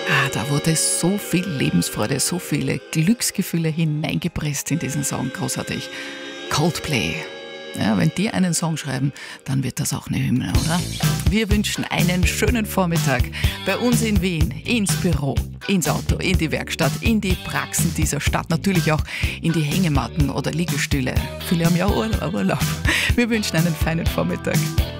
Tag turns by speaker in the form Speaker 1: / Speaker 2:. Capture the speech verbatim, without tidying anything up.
Speaker 1: Ah, da wurde so viel Lebensfreude, so viele Glücksgefühle hineingepresst in diesen Song. Großartig. Coldplay. Ja, wenn die einen Song schreiben, dann wird das auch eine Hymne, oder? Wir wünschen einen schönen Vormittag bei uns in Wien, ins Büro, ins Auto, in die Werkstatt, in die Praxen dieser Stadt, natürlich auch in die Hängematten oder Liegestühle. Viele haben ja Urlaub, Urlaub. Wir wünschen einen feinen Vormittag.